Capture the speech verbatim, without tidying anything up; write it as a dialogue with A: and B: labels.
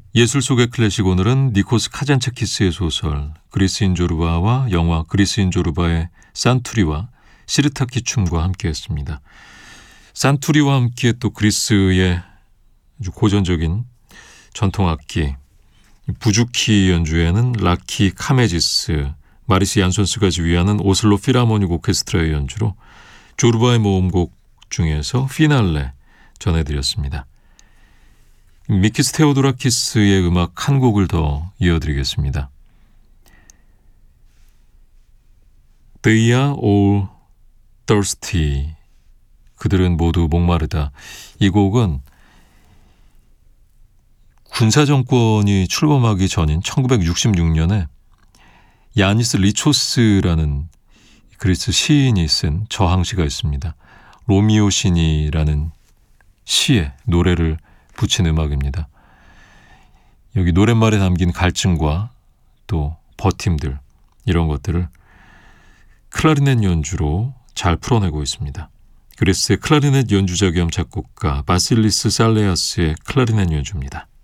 A: 예술 속의 클래식, 오늘은 니코스 카잔차키스의 소설 그리스인 조르바와 영화 그리스인 조르바의 산투리와 시르타키 춤과 함께했습니다. 산투리와 함께 또 그리스의 아주 고전적인 전통악기 부주키 연주에는 라키 카메지스, 마리스 얀손스가 지휘하는 오슬로 필하모닉 오케스트라의 연주로 조르바의 모음곡 중에서 피날레 전해드렸습니다. 미키스 테오도라키스의 음악 한 곡을 더 이어드리겠습니다. They are all thirsty. 그들은 모두 목마르다. 이 곡은 군사정권이 출범하기 전인 천구백육십육 년에 야니스 리초스라는 그리스 시인이 쓴 저항시가 있습니다. 로미오 신이라는 시에 노래를 붙인 음악입니다. 여기 노랫말에 담긴 갈증과 또 버팀들, 이런 것들을 클라리넷 연주로 잘 풀어내고 있습니다. 그리스의 클라리넷 연주자 겸 작곡가 바실리스 살레아스의 클라리넷 연주입니다.